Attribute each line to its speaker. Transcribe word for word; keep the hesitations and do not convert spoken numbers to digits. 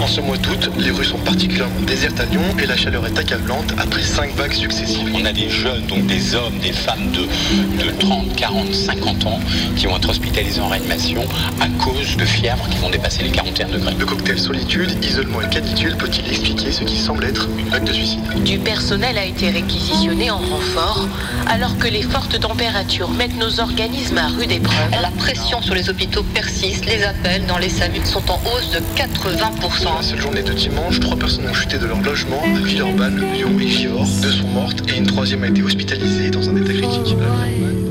Speaker 1: En ce mois d'août, les rues sont particulièrement désertes à Lyon et la chaleur est accablante après cinq vagues successives.
Speaker 2: On a des jeunes, donc des hommes, des femmes de, de trente, quarante, cinquante ans qui vont être hospitalisés en réanimation à cause de fièvres qui vont dépasser les quarante et un degrés.
Speaker 1: Le cocktail solitude, isolement et canicule peut-il expliquer ce qui semble être une vague de suicide?
Speaker 3: Du personnel a été réquisitionné en renfort alors que les fortes températures mettent nos organismes à rude épreuve.
Speaker 4: La pression sur les hôpitaux persiste, les appels dans les SAMU sont en hausse de quatre-vingts pour cent.
Speaker 1: Dans la seule journée de dimanche, trois personnes ont chuté de leur logement à Villeurbanne, Lyon et Givors. Deux sont mortes et une troisième a été hospitalisée dans un état critique.